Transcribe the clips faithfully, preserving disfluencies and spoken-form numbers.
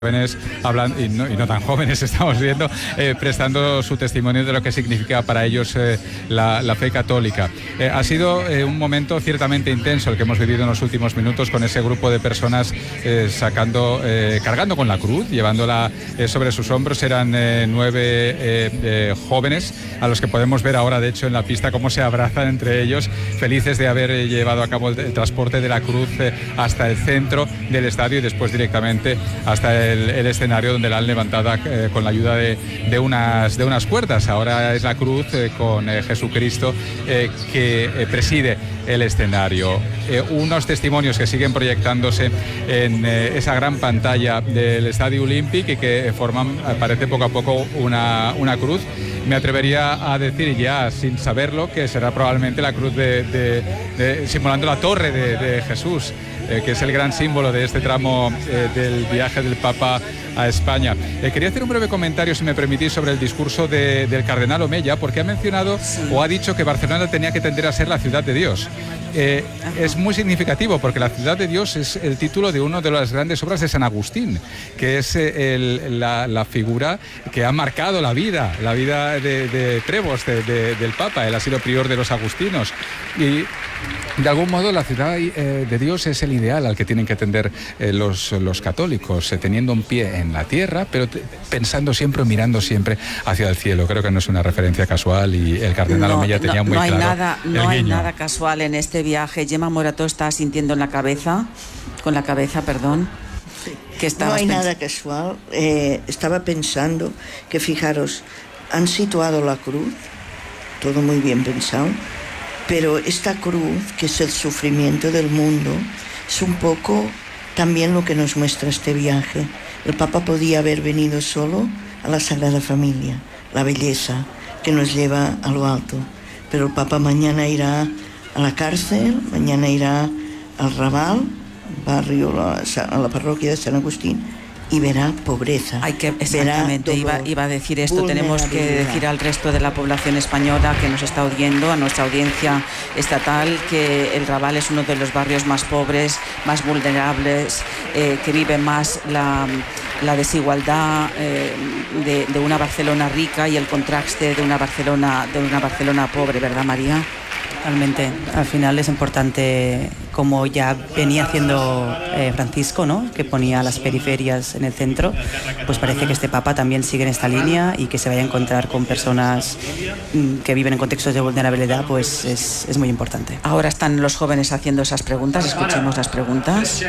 Jóvenes hablan, y, no, y no tan jóvenes estamos viendo, eh, prestando su testimonio de lo que significa para ellos eh, la, la fe católica. Eh, ha sido eh, un momento ciertamente intenso el que hemos vivido en los últimos minutos con ese grupo de personas eh, sacando, eh, cargando con la cruz, llevándola eh, sobre sus hombros. Eran eh, nueve eh, eh, jóvenes a los que podemos ver ahora, de hecho, en la pista cómo se abrazan entre ellos, felices de haber eh, llevado a cabo el, el transporte de la cruz eh, hasta el centro del estadio y después directamente hasta el El, el escenario donde la han levantado eh, con la ayuda de, de, unas, de unas cuerdas. Ahora es la cruz eh, con eh, Jesucristo eh, que eh, preside el escenario. Eh, unos testimonios que siguen proyectándose en eh, esa gran pantalla del Estadio Olímpic y que forman, parece poco a poco, una, una cruz. Me atrevería a decir ya, sin saberlo, que será probablemente la cruz de, de, de, simulando la torre de, de Jesús, eh, que es el gran símbolo de este tramo eh, del viaje del Papa a España. Eh, quería hacer un breve comentario, si me permitís, sobre el discurso de, del cardenal Omeya, porque ha mencionado sí. o ha dicho que Barcelona tenía que tender a ser la ciudad de Dios. Eh, es muy significativo porque la ciudad de Dios es el título de una de las grandes obras de San Agustín, que es el, la, la figura que ha marcado la vida, la vida de, de Prevost, de, de, del Papa. Él ha sido prior de los agustinos y de algún modo la ciudad eh, de Dios es el ideal al que tienen que tender eh, los, los católicos, eh, teniendo un pie en la tierra, pero te, pensando siempre, mirando siempre hacia el cielo. Creo que no es una referencia casual y el cardenal no, Omeya tenía no, muy no hay claro nada, el No hay guiño. nada casual en este viaje. Gemma Morató está sintiendo en la cabeza, con la cabeza, perdón. Sí. Que no hay pens- nada casual. Eh, estaba pensando que, fijaros, han situado la cruz, todo muy bien pensado, pero esta cruz, que es el sufrimiento del mundo, es un poco también lo que nos muestra este viaje. El Papa podía haber venido solo a la Sagrada Familia, la belleza que nos lleva a lo alto, pero el Papa mañana irá a la cárcel, mañana irá al Raval, barrio, a la parroquia de San Agustín, y verá pobreza. Hay que, exactamente, iba, iba a decir esto. Tenemos que decir al resto de la población española que nos está oyendo, a nuestra audiencia estatal, que el Raval es uno de los barrios más pobres, más vulnerables, eh, que vive más la, la desigualdad eh, de, de una Barcelona rica y el contraste de una Barcelona, de una Barcelona pobre, ¿verdad, María? Totalmente. Al final es importante, como ya venía haciendo eh, Francisco, ¿no?, que ponía las periferias en el centro, pues parece que este Papa también sigue en esta línea y que se vaya a encontrar con personas mm, que viven en contextos de vulnerabilidad, pues es, es muy importante. Ahora están los jóvenes haciendo esas preguntas, escuchemos las preguntas.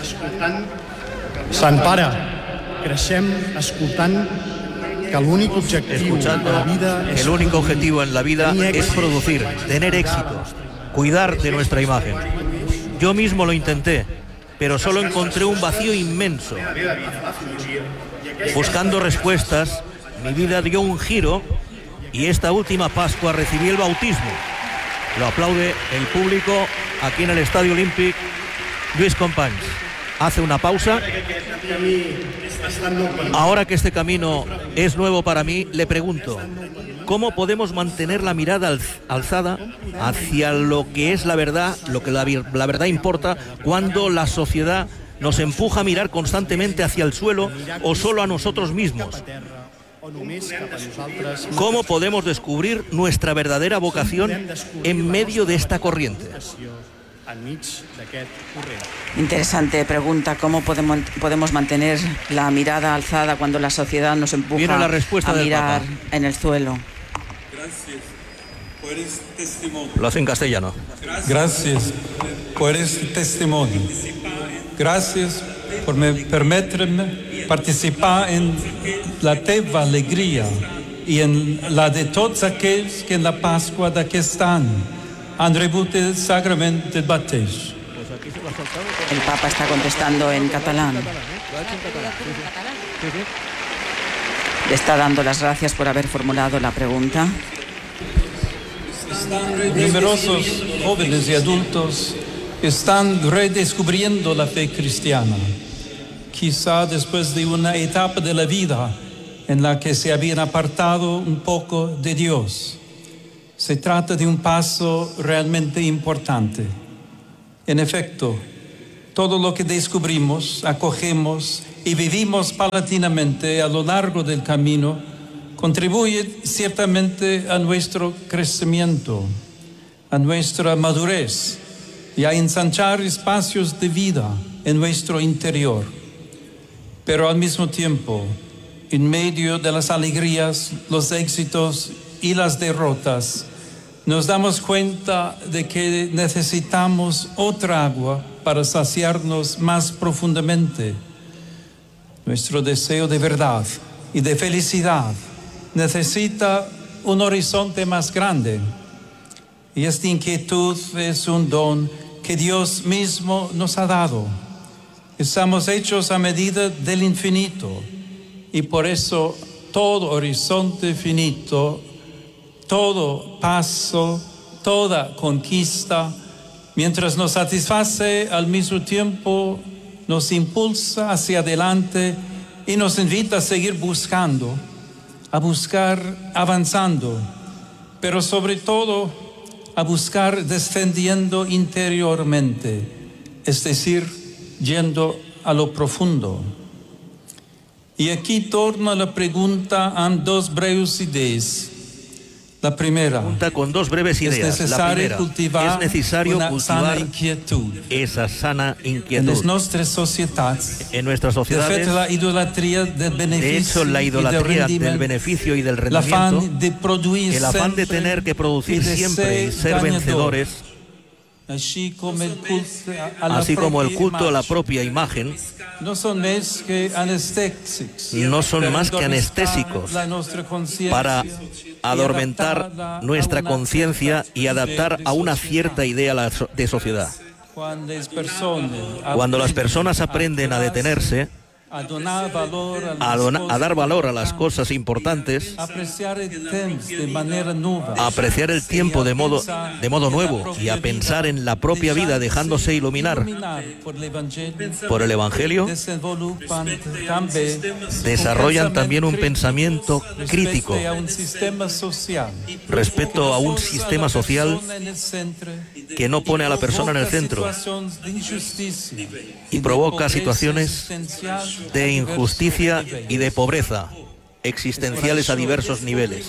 Sant Pare, creixem escoltant que el único objetivo Escuchando, de la vida es el único objetivo en la vida es producir, tener éxitos, cuidar de nuestra imagen. Yo mismo lo intenté, pero solo encontré un vacío inmenso. Buscando respuestas, mi vida dio un giro y esta última Pascua recibí el bautismo. Lo aplaude el público aquí en el Estadio Olímpic. Lluís Companys hace una pausa. Ahora que este camino es nuevo para mí, le pregunto, ¿cómo podemos mantener la mirada alz- alzada hacia lo que es la verdad, lo que la, la verdad importa, cuando la sociedad nos empuja a mirar constantemente hacia el suelo o solo a nosotros mismos? ¿Cómo podemos descubrir nuestra verdadera vocación en medio de esta corriente? Interesante pregunta. ¿Cómo podemos, podemos mantener la mirada alzada cuando la sociedad nos empuja Viene la respuesta a del mirar Papa. en el suelo? Lo hace en castellano. Gracias por este testimonio. Gracias por me permitirme participar en la teva alegría y en la de todos aquellos que en la Pascua de aquí están han rebut el sacramento del bautismo. El Papa está contestando en catalán. Le está dando las gracias por haber formulado la pregunta. Numerosos jóvenes y adultos están redescubriendo la fe cristiana, quizá después de una etapa de la vida en la que se habían apartado un poco de Dios. Se trata de un paso realmente importante. En efecto, todo lo que descubrimos, acogemos y vivimos paulatinamente a lo largo del camino, contribuye ciertamente a nuestro crecimiento, a nuestra madurez y a ensanchar espacios de vida en nuestro interior. Pero al mismo tiempo, en medio de las alegrías, los éxitos y las derrotas, nos damos cuenta de que necesitamos otra agua para saciarnos más profundamente. Nuestro deseo de verdad y de felicidad necesita un horizonte más grande. Y esta inquietud es un don que Dios mismo nos ha dado. Estamos hechos a medida del infinito y por eso todo horizonte finito, todo paso, toda conquista, mientras nos satisface, al mismo tiempo nos impulsa hacia adelante y nos invita a seguir buscando, a buscar avanzando, pero sobre todo a buscar descendiendo interiormente, es decir, yendo a lo profundo. Y aquí torna la pregunta a dos breves ideas. La primera, pregunta con dos breves ideas. Es la primera, cultivar es necesario una cultivar sana inquietud. esa sana inquietud. En nuestras sociedades, en nuestras sociedades, de, la idolatría del beneficio de hecho, la idolatría del, del beneficio y del rendimiento, el afán de, producir el afán de tener que producir siempre y ser ganador, vencedores, así como el culto a la, así como el culto imagen, a la propia imagen, no son más que anestésicos, no son más que anestésicos para adormentar nuestra conciencia y adaptar a una cierta idea de sociedad. Cuando las personas aprenden a detenerse, a, dona, a dar valor a las cosas importantes, a apreciar el tiempo de modo, de modo nuevo y a pensar en la propia vida dejándose iluminar por el Evangelio, desarrollan también un pensamiento crítico respecto a un sistema social que no pone a la persona en el centro y provoca situaciones de injusticia y de pobreza existenciales a diversos niveles.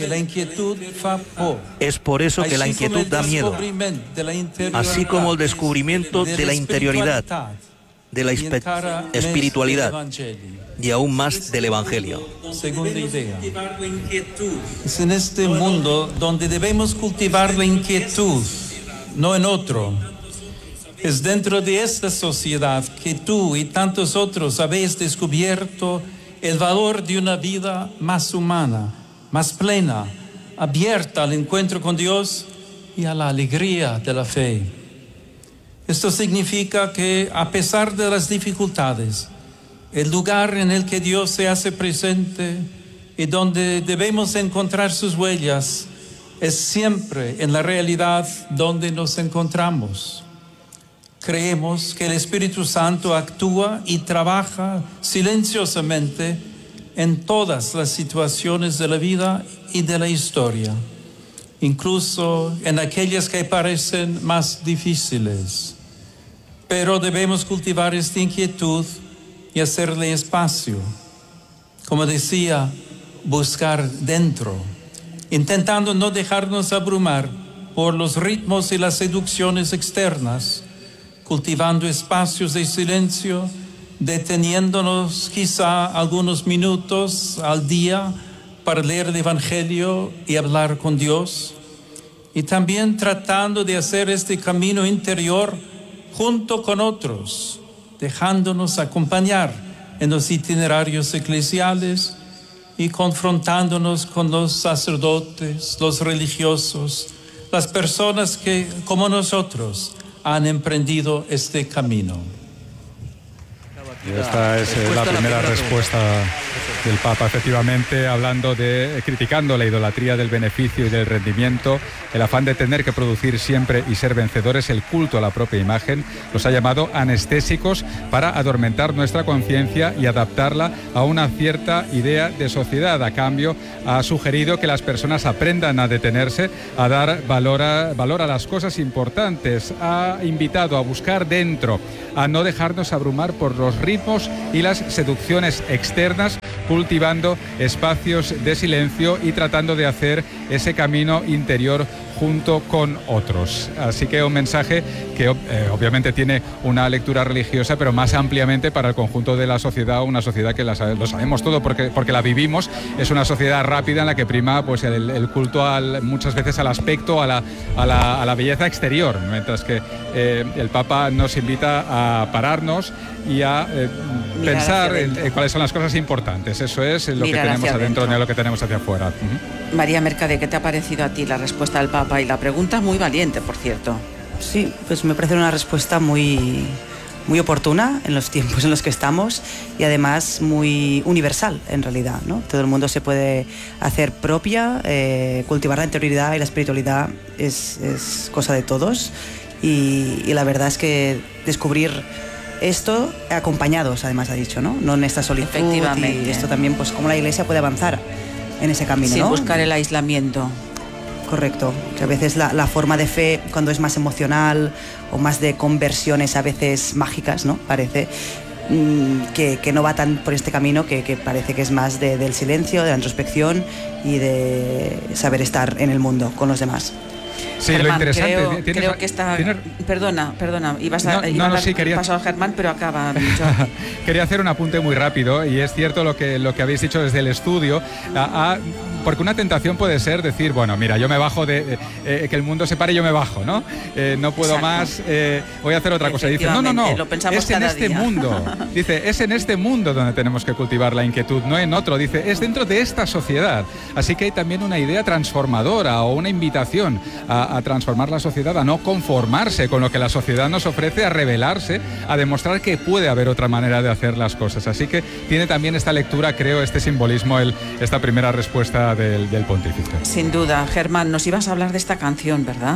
Es por eso que la inquietud da miedo, así como el descubrimiento de la interioridad, de la espiritualidad y aún más del Evangelio. Segunda idea. Es en este mundo donde debemos cultivar la inquietud, no en otro. Es dentro de esta sociedad que tú y tantos otros habéis descubierto el valor de una vida más humana, más plena, abierta al encuentro con Dios y a la alegría de la fe. Esto significa que a pesar de las dificultades, el lugar en el que Dios se hace presente y donde debemos encontrar sus huellas es siempre en la realidad donde nos encontramos. Creemos que el Espíritu Santo actúa y trabaja silenciosamente en todas las situaciones de la vida y de la historia, incluso en aquellas que parecen más difíciles. Pero debemos cultivar esta inquietud y hacerle espacio. Como decía, buscar dentro, intentando no dejarnos abrumar por los ritmos y las seducciones externas, cultivando espacios de silencio, deteniéndonos quizá algunos minutos al día para leer el Evangelio y hablar con Dios, y también tratando de hacer este camino interior junto con otros, dejándonos acompañar en los itinerarios eclesiales y confrontándonos con los sacerdotes, los religiosos, las personas que, como nosotros, han emprendido este camino. Y esta es eh, la primera respuesta El Papa, efectivamente, hablando de, criticando la idolatría del beneficio y del rendimiento, el afán de tener que producir siempre y ser vencedores, el culto a la propia imagen, los ha llamado anestésicos para adormentar nuestra conciencia y adaptarla a una cierta idea de sociedad. A cambio, ha sugerido que las personas aprendan a detenerse, a dar valor a, valor a las cosas importantes. Ha invitado a buscar dentro, a no dejarnos abrumar por los ritmos y las seducciones externas, cultivando espacios de silencio y tratando de hacer ese camino interior junto con otros. Así que un mensaje que eh, obviamente tiene una lectura religiosa, pero más ampliamente para el conjunto de la sociedad, una sociedad que la, lo sabemos todo porque, porque la vivimos. Es una sociedad rápida en la que prima pues, el, el culto al, muchas veces al aspecto, a la, a la, a la belleza exterior, mientras que eh, el Papa nos invita a pararnos y a eh, pensar en, en cuáles son las cosas importantes. Eso es lo Mirar que tenemos adentro, no lo que tenemos hacia afuera. Uh-huh. María Mercade, ¿qué te ha parecido a ti la respuesta del Papa? Y la pregunta muy valiente, por cierto. Sí, pues me parece una respuesta muy, muy oportuna en los tiempos en los que estamos y además muy universal en realidad, ¿no? Todo el mundo se puede hacer propia, eh, cultivar la interioridad y la espiritualidad es, es cosa de todos y, y la verdad es que descubrir esto acompañados, además ha dicho, ¿no? No en esta solitud. Efectivamente. Y esto también, pues cómo la Iglesia puede avanzar en ese camino, sin ¿no? buscar el aislamiento. Correcto, que a veces la, la forma de fe, cuando es más emocional o más de conversiones a veces mágicas, ¿no? Parece mmm, que, que no va tan por este camino, que, que parece que es más de, del silencio, de la introspección y de saber estar en el mundo con los demás. Sí, Germán, lo interesante... creo, ¿tienes, creo que está... ¿tienes? Perdona, perdona, ibas a, no, iba no, a no, dar sí, quería... paso a Germán, pero acaba. Quería hacer un apunte muy rápido, y es cierto lo que, lo que habéis dicho desde el estudio, a, a, porque una tentación puede ser decir, bueno, mira, yo me bajo de... Eh, que el mundo se pare y yo me bajo, ¿no? Eh, no puedo Exacto. más, eh, voy a hacer otra cosa. Y dice, no, no, no, lo pensamos es en cada este día. mundo. Dice, es en este mundo donde tenemos que cultivar la inquietud, no en otro. Dice, es dentro de esta sociedad. Así que hay también una idea transformadora o una invitación a, a transformar la sociedad, a no conformarse con lo que la sociedad nos ofrece, a rebelarse, a demostrar que puede haber otra manera de hacer las cosas. Así que tiene también esta lectura, creo, este simbolismo, el, esta primera respuesta del, del pontífice. Sin duda. Germán, nos ibas a hablar de esta canción, ¿verdad?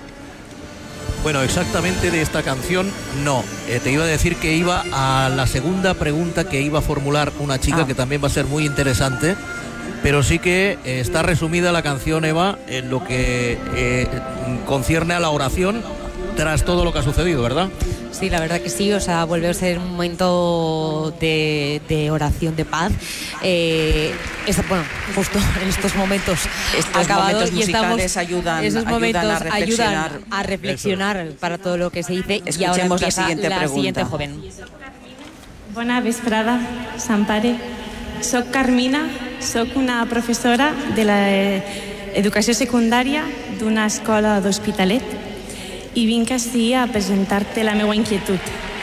Bueno, exactamente de esta canción no. Eh, te iba a decir que iba a la segunda pregunta que iba a formular una chica ah. que también va a ser muy interesante, pero sí que eh, está resumida la canción, Eva, en lo que eh, concierne a la oración tras todo lo que ha sucedido, ¿verdad? Sí, la verdad que sí, o sea, vuelve a ser un momento de, de oración, de paz. Eh, es, bueno, justo en estos momentos estos acabado, momentos y musicales estamos, ayudan, esos momentos ayudan a reflexionar, ayudan a reflexionar para todo lo que se dice. Escuchemos y ahora empieza la siguiente la pregunta. siguiente joven. Bona vesprada, Sant Pare. Soc Carmina, soc una professora de l'educació secundària d'una escola d'Hospitalet i vinc ací a presentar-te la meva inquietud.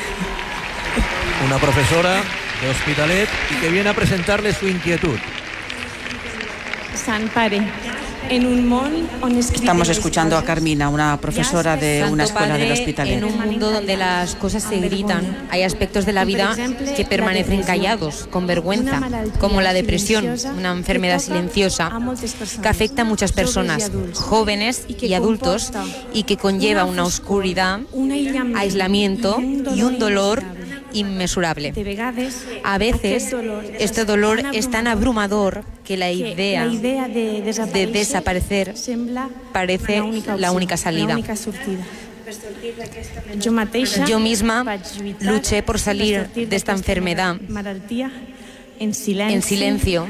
Una profesora de Hospitalet y que viene a presentarle su inquietud. Sant Pare, en un món on Estamos escuchando a Carmina, una profesora de una escuela del Hospitalet. En un mundo donde las cosas se gritan, hay aspectos de la vida que permanecen callados, con vergüenza, como la depresión, una enfermedad silenciosa que afecta a muchas personas, jóvenes y adultos, y que conlleva una oscuridad, aislamiento y un dolor inmesurable. A veces este dolor es tan abrumador que la idea de desaparecer parece la única salida. Yo misma luché por salir de esta enfermedad en silencio.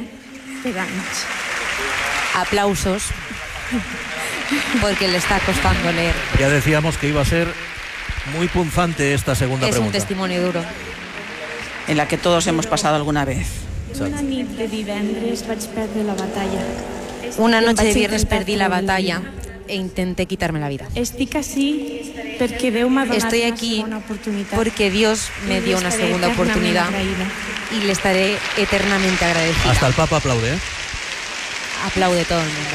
Aplausos, porque le está costando leer. Ya decíamos que iba a ser muy punzante esta segunda es pregunta. Es un testimonio duro. En la que todos hemos pasado alguna vez. Una nit de divendres vaig perdre la batalla. Una noche de viernes perdí la batalla e intenté quitarme la vida. Estic ací perquè Déu m'ha donat Estoy aquí una oportunitat. Porque Dios me dio una segunda oportunidad y le estaré eternamente agradecida. Hasta el Papa aplaude, ¿eh? Aplaude todo el mundo.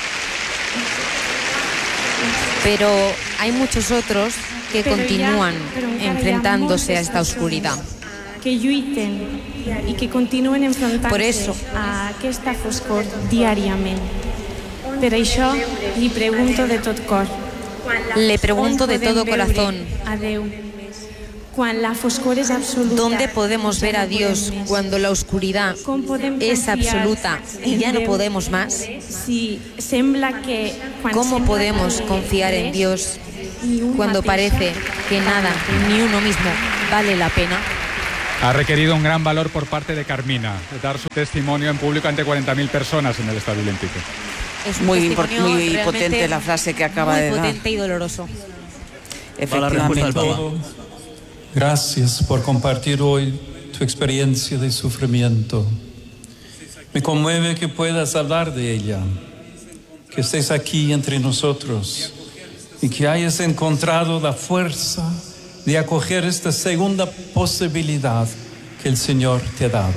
Pero hay muchos otros que Pero continúan ya, pero enfrentándose a esta oscuridad. que lluiten i que continuen enfrontant-se a aquesta foscor diàriament. Per això li pregunto de tot cor. Le pregunto de todo corazón. A Déu, quan la foscor és absoluta. ¿Dónde podemos ver a Dios cuando la oscuridad es absoluta y ya no podemos más? Si sembla que ¿Cómo podemos confiar en Dios cuando parece que nada, ni uno mismo, vale la pena? Ha requerido un gran valor por parte de Carmina, dar su testimonio en público ante cuarenta mil personas en el Estadio Olímpico. Es muy, muy potente la frase que acaba de dar. Muy potente y doloroso. Efectivamente. Gracias por compartir hoy tu experiencia de sufrimiento. Me conmueve que puedas hablar de ella, que estés aquí entre nosotros y que hayas encontrado la fuerza de acoger esta segunda posibilidad que el Señor te ha dado.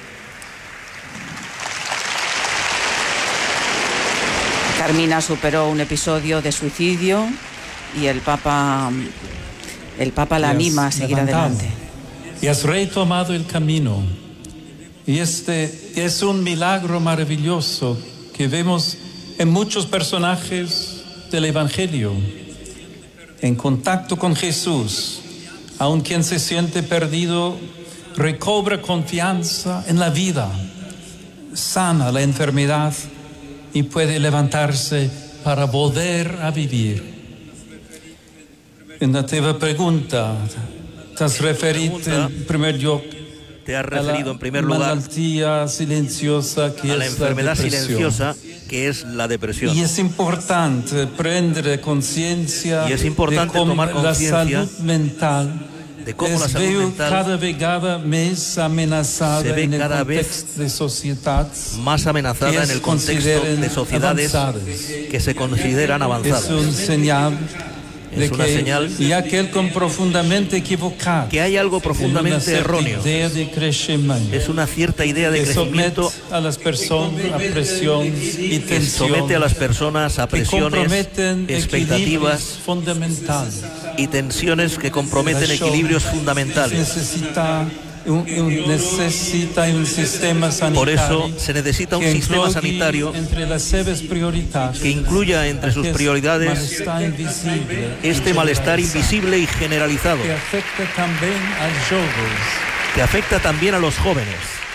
Carmina superó un episodio de suicidio y el Papa, el Papa la anima a seguir adelante. Y has retomado el camino. Y este es un milagro maravilloso que vemos en muchos personajes del Evangelio. En contacto con Jesús, aun quien se siente perdido, recobra confianza en la vida, sana la enfermedad y puede levantarse para volver a vivir. En la teva pregunta, te has referido en primer lloc te has referido en primer lugar silenciosa que a la es enfermedad la silenciosa que es la depresión. Y es importante prender conciencia y es importante de cómo tomar conciencia la salud mental de cómo es la salud mental cada vegada más amenazada se ve en el cada contexto de sociedad más amenazada en el contexto de sociedades avanzadas. que se consideran avanzadas. Es un señal de es una que señal y aquel con profundamente equivocado que hay algo profundamente erróneo. Idea de crecimiento. Es una cierta idea de que crecimiento a las personas a presión y que tensión, somete a las personas a presiones, expectativas fundamentales y tensiones que comprometen equilibrios fundamentales. Necesita un, un, necesita un sistema sanitario. Por eso se necesita un sistema sanitario entre las seves prioridades, que incluya entre sus prioridades este malestar invisible y generalizado que afecta también a los jóvenes. que afecta también a los jóvenes.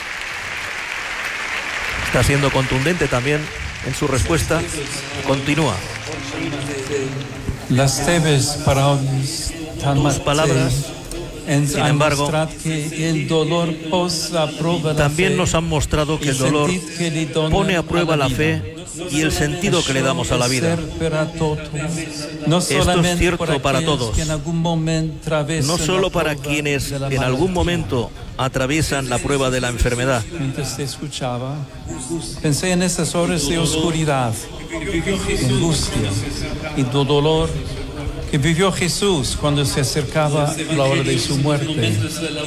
Está siendo contundente también en su respuesta. Continúa. Las teves palabras, tus palabras, sin embargo, que el dolor posa a prueba también la fe, nos han mostrado que el dolor pone a prueba la fe y el sentido que le damos a la vida. No Esto es cierto para todos, no solo para quienes en algún momento atraviesan la prueba de la enfermedad. Mientras te escuchaba, pensé en esas horas de oscuridad, angustia y dolor que vivió Jesús cuando se acercaba a la hora de su muerte.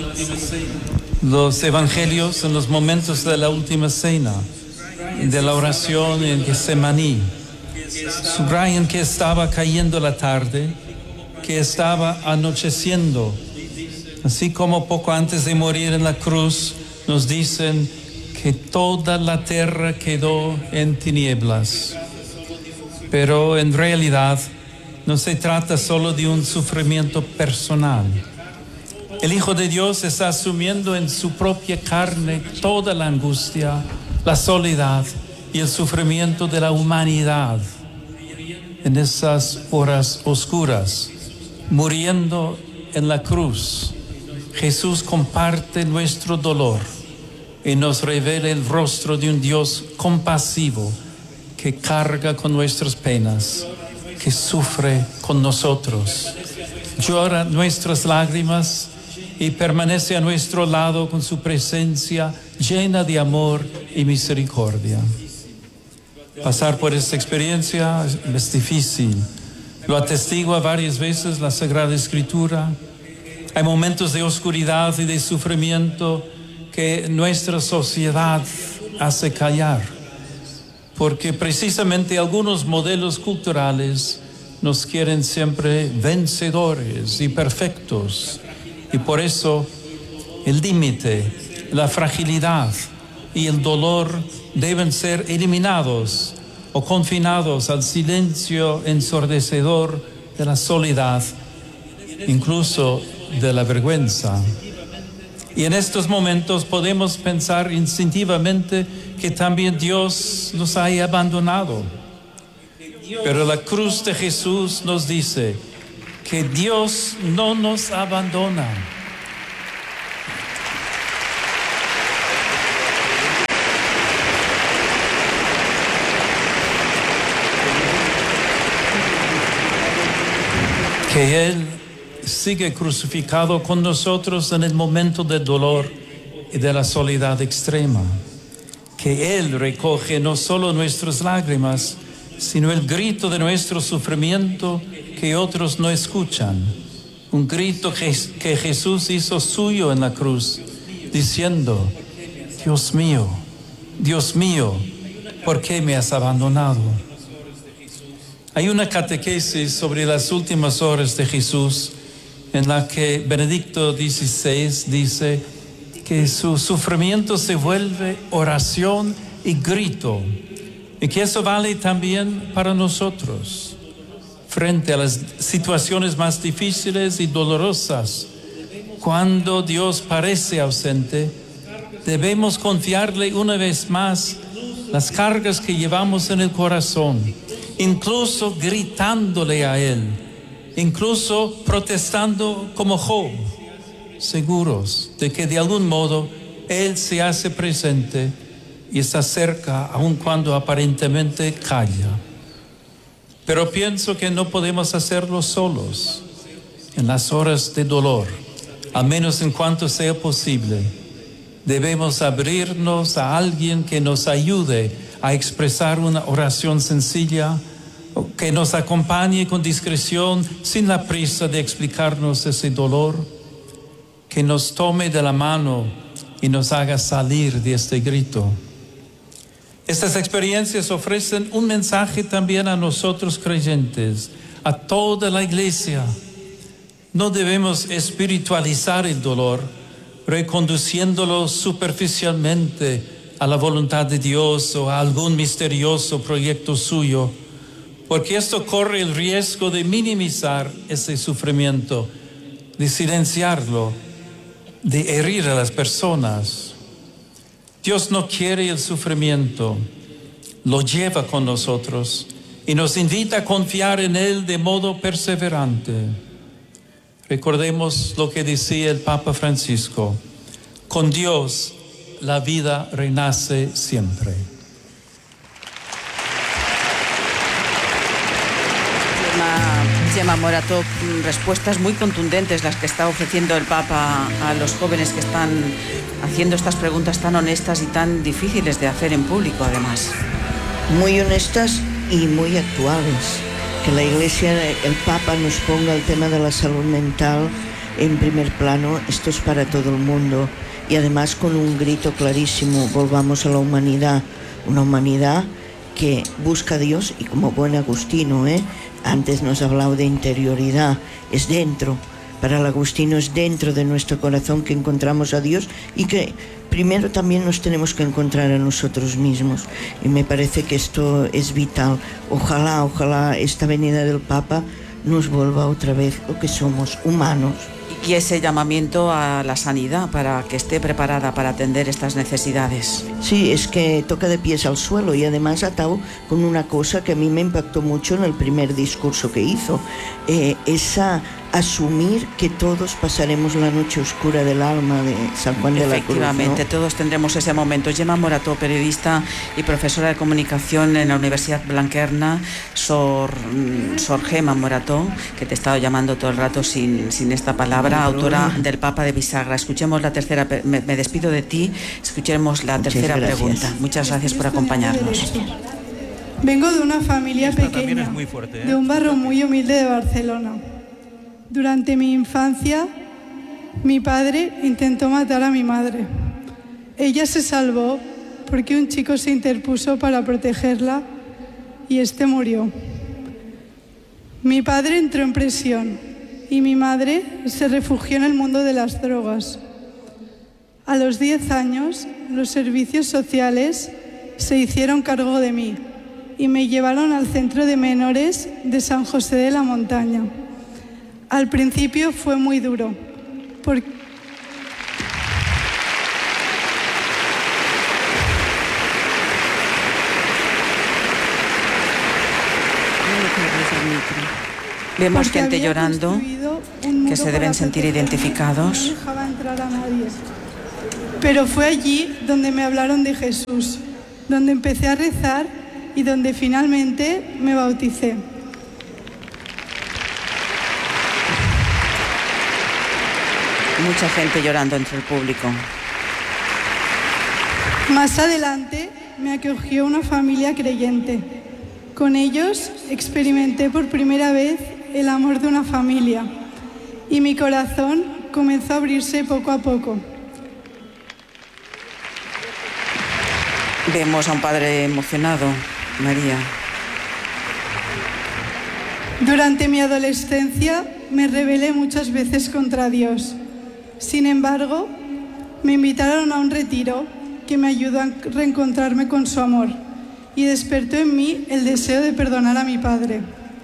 Los evangelios en los momentos de la última cena, de la oración en Getsemaní, subrayan que estaba cayendo la tarde, que estaba anocheciendo. Así como poco antes de morir en la cruz nos dicen que toda la tierra quedó en tinieblas. Pero en realidad no se trata solo de un sufrimiento personal. El Hijo de Dios está asumiendo en su propia carne toda la angustia, la soledad y el sufrimiento de la humanidad en esas horas oscuras, muriendo en la cruz. Jesús comparte nuestro dolor y nos revela el rostro de un Dios compasivo que carga con nuestras penas, que sufre con nosotros, llora nuestras lágrimas y permanece a nuestro lado con su presencia llena de amor y misericordia. Pasar por esta experiencia es difícil. Lo atestigua varias veces la Sagrada Escritura. Hay momentos de oscuridad y de sufrimiento que nuestra sociedad hace callar, porque precisamente algunos modelos culturales nos quieren siempre vencedores y perfectos, y por eso El límite, la fragilidad y el dolor deben ser eliminados o confinados al silencio ensordecedor de la soledad, incluso de la vergüenza. Y en estos momentos podemos pensar instintivamente que también Dios nos haya abandonado. Pero la cruz de Jesús nos dice que Dios no nos abandona. Que Él sigue crucificado con nosotros en el momento del dolor y de la soledad extrema. Que Él recoge no solo nuestras lágrimas, sino el grito de nuestro sufrimiento que otros no escuchan. Un grito que, que Jesús hizo suyo en la cruz, diciendo: Dios mío, Dios mío, ¿por qué me has abandonado? Hay una catequesis sobre las últimas horas de Jesús en la que Benedicto dieciséis dice que su sufrimiento se vuelve oración y grito, y que eso vale también para nosotros. Frente a las situaciones más difíciles y dolorosas, cuando Dios parece ausente, debemos confiarle una vez más las cargas que llevamos en el corazón, incluso gritándole a Él, incluso protestando como Job, seguros de que de algún modo Él se hace presente y está cerca, aun cuando aparentemente calla. Pero pienso que no podemos hacerlo solos en las horas de dolor, al menos en cuanto sea posible. Debemos abrirnos a alguien que nos ayude a expresar una oración sencilla, que nos acompañe con discreción, sin la prisa de explicarnos ese dolor, que nos tome de la mano y nos haga salir de este grito. Estas experiencias ofrecen un mensaje también a nosotros creyentes, a toda la iglesia. No debemos espiritualizar el dolor, reconduciéndolo superficialmente a la voluntad de Dios o a algún misterioso proyecto suyo, porque esto corre el riesgo de minimizar ese sufrimiento, de silenciarlo, de herir a las personas. Dios no quiere el sufrimiento, lo lleva con nosotros y nos invita a confiar en Él de modo perseverante. Recordemos lo que decía el Papa Francisco: con Dios la vida renace siempre. Gemma Morató, respuestas muy contundentes las que está ofreciendo el Papa a los jóvenes que están haciendo estas preguntas tan honestas y tan difíciles de hacer en público, además. Muy honestas y muy actuales. Que la Iglesia, el Papa nos ponga el tema de la salud mental en primer plano. Esto es para todo el mundo, y además con un grito clarísimo: volvamos a la humanidad, una humanidad que busca a Dios. Y como buen agustino, ¿eh? Antes nos ha hablado de interioridad, es dentro. Para el agustino es dentro de nuestro corazón que encontramos a Dios, y que primero también nos tenemos que encontrar a nosotros mismos. Y me parece que esto es vital. Ojalá, ojalá esta venida del Papa nos vuelva otra vez lo que somos, humanos. Y ese llamamiento a la sanidad para que esté preparada para atender estas necesidades. Sí, es que toca de pies al suelo, y además atado con una cosa que a mí me impactó mucho en el primer discurso que hizo, eh, esa asumir que todos pasaremos la noche oscura del alma de San Juan de la Cruz. Efectivamente, ¿no? Todos tendremos ese momento. Gemma Morató, periodista y profesora de comunicación en la Universidad Blanquerna. Sor, Sor Gemma Morató, que te he estado llamando todo el rato sin, sin esta palabra, autora del Papa de Bisagra. Escuchemos la tercera, me, me despido de ti, escuchemos la Muchas tercera gracias. pregunta. Muchas gracias por acompañarnos. Vengo de una familia pequeña, fuerte, ¿eh? de un barrio muy humilde de Barcelona. Durante mi infancia, mi padre intentó matar a mi madre. Ella se salvó porque un chico se interpuso para protegerla y este murió. Mi padre entró en prisión y mi madre se refugió en el mundo de las drogas. A los diez años, los servicios sociales se hicieron cargo de mí y me llevaron al centro de menores de San José de la Montaña. Al principio fue muy duro, porque vemos gente llorando que se deben sentir identificados. No dejaba entrar a nadie. Pero fue allí donde me hablaron de Jesús, donde empecé a rezar y donde finalmente me bauticé. Mucha gente llorando entre el público. Más adelante me acogió una familia creyente. Con ellos experimenté por primera vez el amor de una familia y mi corazón comenzó a abrirse poco a poco. Vemos a un padre emocionado, María. Durante mi adolescencia me rebelé muchas veces contra Dios. Sin embargo, me invitaron a un retiro que me ayudó a reencontrarme con su amor y despertó en mí el deseo de perdonar a mi padre.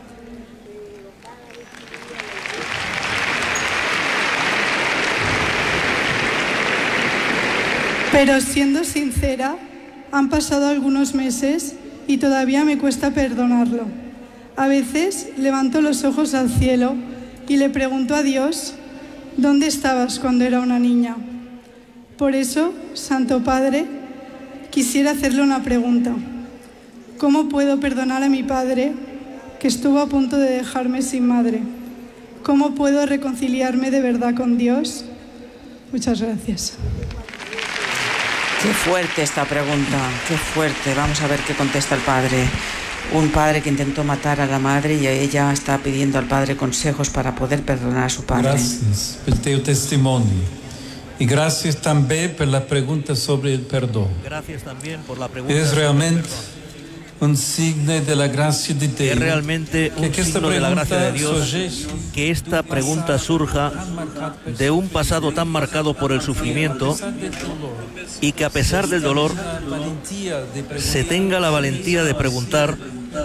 Pero siendo sincera, han pasado algunos meses y todavía me cuesta perdonarlo. A veces levanto los ojos al cielo y le pregunto a Dios, ¿dónde estabas cuando era una niña? Por eso, Santo Padre, quisiera hacerle una pregunta. ¿Cómo puedo perdonar a mi padre que estuvo a punto de dejarme sin madre? ¿Cómo puedo reconciliarme de verdad con Dios? Muchas gracias. Qué fuerte esta pregunta, qué fuerte. Vamos a ver qué contesta el padre. Un padre que intentó matar a la madre y ella está pidiendo al padre consejos para poder perdonar a su padre. Gracias por tu testimonio. Y gracias también por la pregunta sobre el perdón. Gracias también por la pregunta. Es realmente un signo de la gracia de Dios. Es realmente un signo de la gracia de Dios que esta pregunta surja de un pasado tan marcado por el sufrimiento y que a pesar del dolor se tenga la valentía de preguntar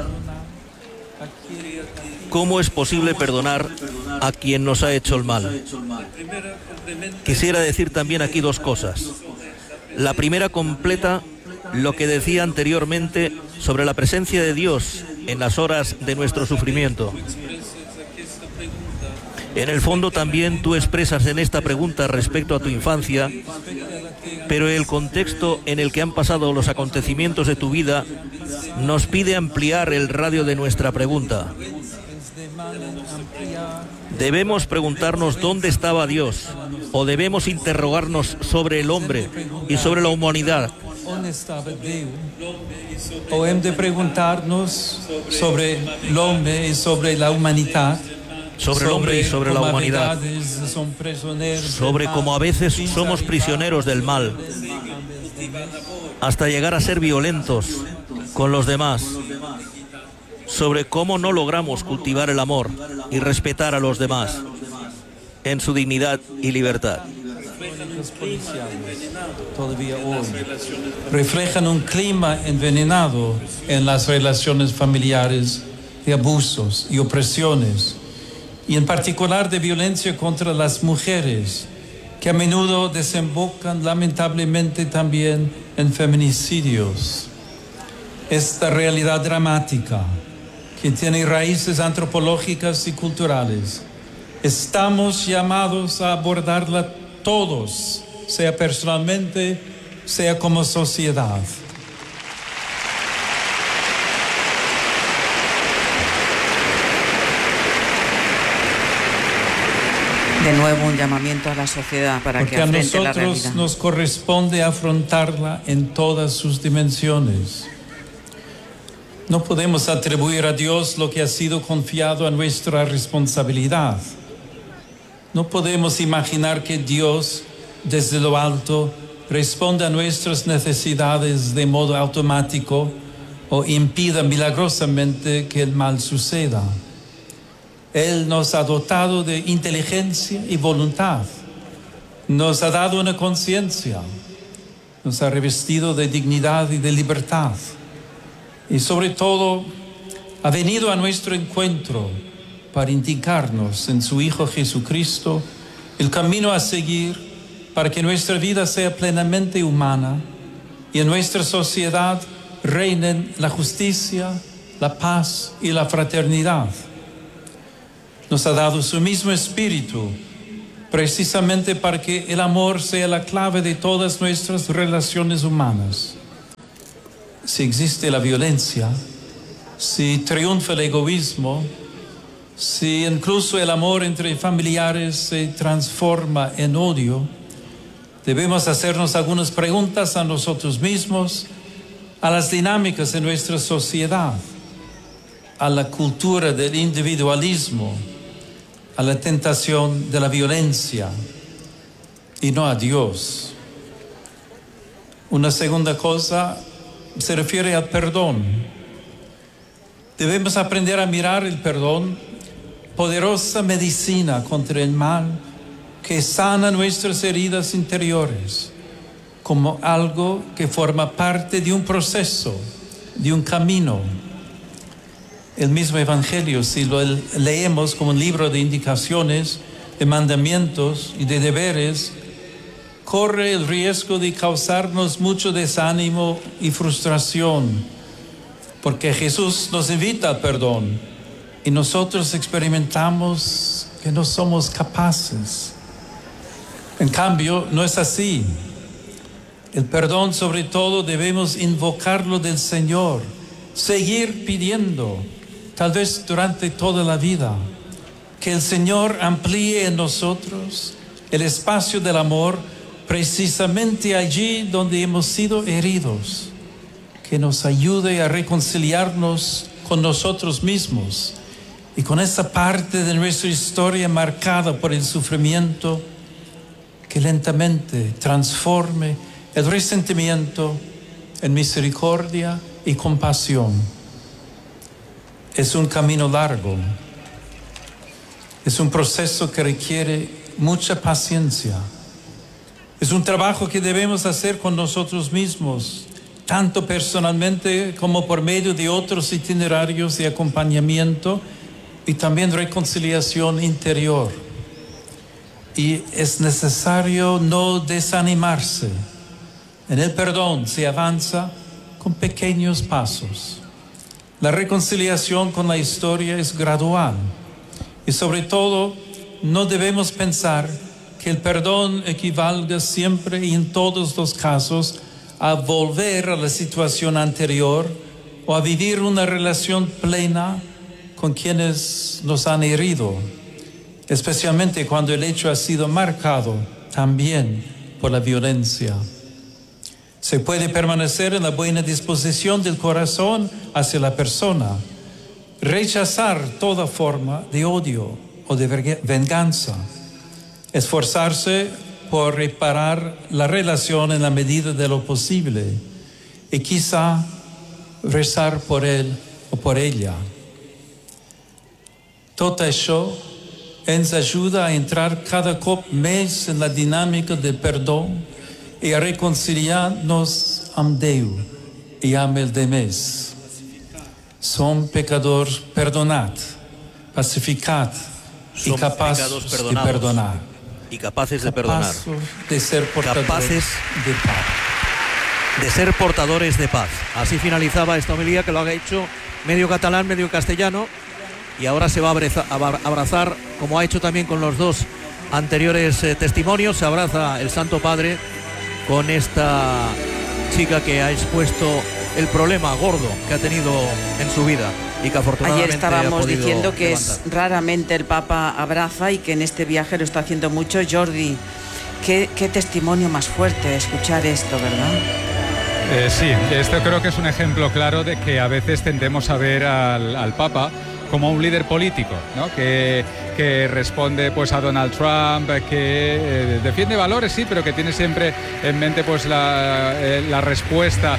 cómo es posible perdonar a quien nos ha hecho el mal. Quisiera decir también aquí dos cosas. La primera completa lo que decía anteriormente sobre la presencia de Dios en las horas de nuestro sufrimiento. En el fondo también tú expresas en esta pregunta respecto a tu infancia, pero el contexto en el que han pasado los acontecimientos de tu vida nos pide ampliar el radio de nuestra pregunta. Debemos preguntarnos dónde estaba Dios, o debemos interrogarnos sobre el hombre y sobre la humanidad. ¿Dónde estaba Dios? O hemos de preguntarnos sobre el hombre y sobre la humanidad. Sobre el hombre y sobre la humanidad. Sobre cómo a veces somos prisioneros del mal, hasta llegar a ser violentos con los demás. Sobre cómo no logramos cultivar el amor y respetar a los demás en su dignidad y libertad. Todavía hoy reflejan un clima envenenado en las relaciones familiares de abusos y opresiones, y en particular de violencia contra las mujeres, que a menudo desembocan lamentablemente también en feminicidios. Esta realidad dramática, que tiene raíces antropológicas y culturales, estamos llamados a abordarla todos, sea personalmente, sea como sociedad. De nuevo un llamamiento a la sociedad para Porque que afronte la realidad. Porque a nosotros nos corresponde afrontarla en todas sus dimensiones. No podemos atribuir a Dios lo que ha sido confiado a nuestra responsabilidad. No podemos imaginar que Dios, desde lo alto, responda a nuestras necesidades de modo automático o impida milagrosamente que el mal suceda. Él nos ha dotado de inteligencia y voluntad. nos ha dado una conciencia, nos ha revestido de dignidad y de libertad. Y sobre todo, ha venido a nuestro encuentro para indicarnos en su Hijo Jesucristo el camino a seguir para que nuestra vida sea plenamente humana y en nuestra sociedad reinen la justicia, la paz y la fraternidad. Nos ha dado su mismo espíritu, precisamente para que el amor sea la clave de todas nuestras relaciones humanas. Si existe la violencia, si triunfa el egoísmo, si incluso el amor entre familiares se transforma en odio, debemos hacernos algunas preguntas a nosotros mismos, a las dinámicas de nuestra sociedad, a la cultura del individualismo, a la tentación de la violencia y no a Dios. Una segunda cosa se refiere al perdón. Debemos aprender a mirar el perdón, poderosa medicina contra el mal, que sana nuestras heridas interiores, como algo que forma parte de un proceso, de un camino. El mismo Evangelio, si lo leemos como un libro de indicaciones, de mandamientos y de deberes, corre el riesgo de causarnos mucho desánimo y frustración, porque Jesús nos invita al perdón y nosotros experimentamos que no somos capaces. En cambio, no es así. El perdón, sobre todo, debemos invocarlo del Señor, seguir pidiendo, tal vez durante toda la vida, que el Señor amplíe en nosotros el espacio del amor, precisamente allí donde hemos sido heridos, que nos ayude a reconciliarnos con nosotros mismos y con esa parte de nuestra historia marcada por el sufrimiento, que lentamente transforme el resentimiento en misericordia y compasión. Es un camino largo, es un proceso que requiere mucha paciencia, es un trabajo que debemos hacer con nosotros mismos, tanto personalmente como por medio de otros itinerarios de acompañamiento y también reconciliación interior. Y es necesario no desanimarse. En el perdón se avanza con pequeños pasos. La reconciliación con la historia es gradual. Y sobre todo, no debemos pensar que el perdón equivalga siempre y en todos los casos a volver a la situación anterior o a vivir una relación plena con quienes nos han herido, especialmente cuando el hecho ha sido marcado también por la violencia. Se puede permanecer en la buena disposición del corazón hacia la persona, rechazar toda forma de odio o de venganza, esforzarse por reparar la relación en la medida de lo posible y quizá rezar por él o por ella. Tot això ens ajuda a entrar cada cop més en la dinàmica del perdó i a reconciliar-nos amb Déu i amb el demés. Som pecadors perdonats, pacificats i capaços de perdonar. Y capaces de perdonar. De ser portadores capaces de paz. De ser portadores de paz. Así finalizaba esta homilía, que lo ha hecho medio catalán, medio castellano, y ahora se va a abrazar, como ha hecho también con los dos anteriores eh, testimonios, se abraza el Santo Padre con esta chica que ha expuesto el problema gordo que ha tenido en su vida y que afortunadamente ayer estábamos ha podido diciendo que levantar. Es raramente el Papa abraza y que en este viaje lo está haciendo mucho. Jordi, qué, qué testimonio más fuerte escuchar esto, ¿verdad? Eh, sí, esto creo que es un ejemplo claro de que a veces tendemos a ver al, al Papa como un líder político, ¿no? que, que responde pues a Donald Trump, que eh, defiende valores, sí, pero que tiene siempre en mente pues la, eh, la respuesta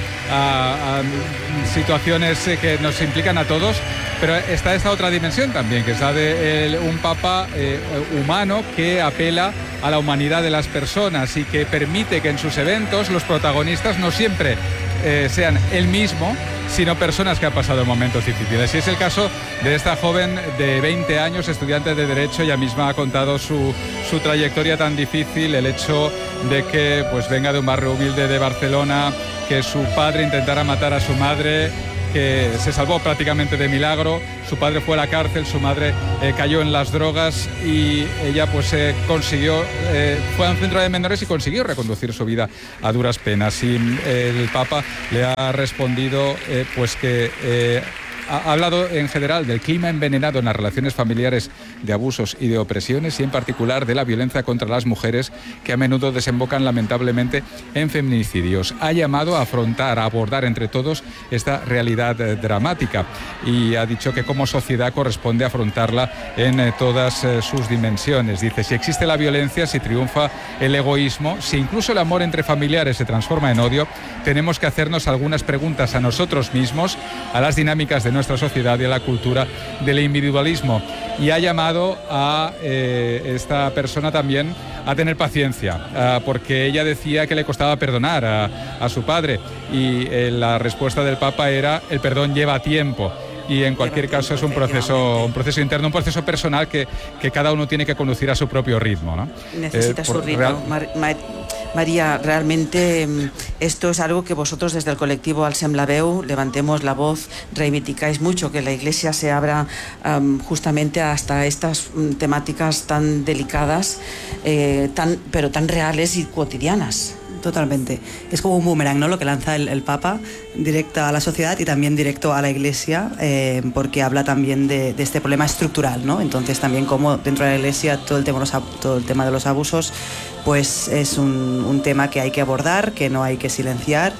a, a situaciones que nos implican a todos. Pero está esta otra dimensión también, que es la de el, un papa eh, humano que apela a la humanidad de las personas y que permite que en sus eventos los protagonistas no siempre eh, sean él mismo, sino personas que han pasado momentos difíciles. Y es el caso de esta joven de veinte años, estudiante de Derecho. Ella misma ha contado su, su trayectoria tan difícil, el hecho de que pues, venga de un barrio humilde de Barcelona, que su padre intentara matar a su madre, que se salvó prácticamente de milagro. Su padre fue a la cárcel, su madre eh, cayó en las drogas y ella pues eh, consiguió, eh, fue a un centro de menores y consiguió reconducir su vida a duras penas. Y eh, el Papa le ha respondido eh, pues que eh, ha hablado en general del clima envenenado en las relaciones familiares, de abusos y de opresiones, y en particular de la violencia contra las mujeres, que a menudo desembocan lamentablemente en feminicidios. Ha llamado a afrontar, a abordar entre todos esta realidad eh, dramática, y ha dicho que como sociedad corresponde afrontarla en eh, todas eh, sus dimensiones. Dice, si existe la violencia, si triunfa el egoísmo, si incluso el amor entre familiares se transforma en odio, tenemos que hacernos algunas preguntas a nosotros mismos, a las dinámicas de nuestra sociedad y a la cultura del individualismo. Y ha llamado a eh, esta persona también a tener paciencia, uh, porque ella decía que le costaba perdonar a, a su padre, y eh, la respuesta del Papa era: el perdón lleva tiempo. Y en cualquier caso es un proceso, un proceso interno, un proceso personal que, que cada uno tiene que conducir a su propio ritmo, ¿no? Necesita eh, su ritmo. Real... Mar, Mar, María, realmente esto es algo que vosotros desde el colectivo Alcem la Veu, levantemos la voz, reivindicáis mucho, que la Iglesia se abra um, justamente hasta estas um, temáticas tan delicadas, eh, tan, pero tan reales y cotidianas. Totalmente. Es como un boomerang, ¿no? Lo que lanza el, el Papa, directo a la sociedad y también directo a la Iglesia, eh, porque habla también de, de este problema estructural, ¿no? Entonces también como dentro de la Iglesia todo el tema, los, todo el tema de los abusos pues es un, un tema que hay que abordar, que no hay que silenciar.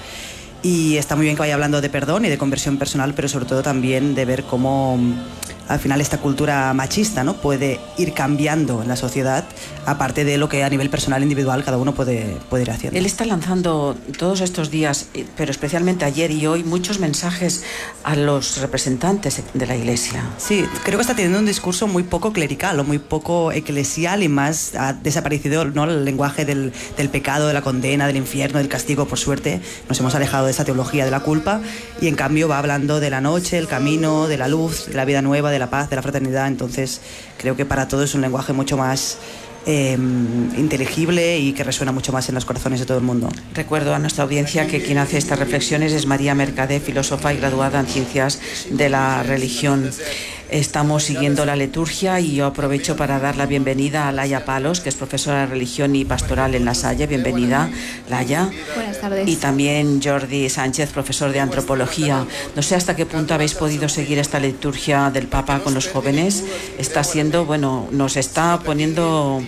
Y está muy bien que vaya hablando de perdón y de conversión personal, pero sobre todo también de ver cómo al final esta cultura machista, ¿no?, puede ir cambiando en la sociedad, aparte de lo que a nivel personal, individual, cada uno puede, puede ir haciendo. Él está lanzando todos estos días, pero especialmente ayer y hoy, muchos mensajes a los representantes de la Iglesia. Sí, creo que está teniendo un discurso muy poco clerical o muy poco eclesial, y más ha desaparecido, ¿no?, el lenguaje del, del pecado, de la condena, del infierno, del castigo. Por suerte nos hemos alejado de esa teología de la culpa, y en cambio va hablando de la noche, el camino, de la luz, de la vida nueva, de la paz, de la fraternidad. Entonces creo que para todos es un lenguaje mucho más eh, inteligible y que resuena mucho más en los corazones de todo el mundo. Recuerdo a nuestra audiencia que quien hace estas reflexiones es María Mercadé, filósofa y graduada en Ciencias de la Religión. Estamos siguiendo la liturgia y yo aprovecho para dar la bienvenida a Laia Palos, que es profesora de religión y pastoral en La Salle. Bienvenida, Laia. Buenas tardes. Y también Jordi Sánchez, profesor de antropología. No sé hasta qué punto habéis podido seguir esta liturgia del Papa con los jóvenes. Está siendo, bueno, nos está poniendo,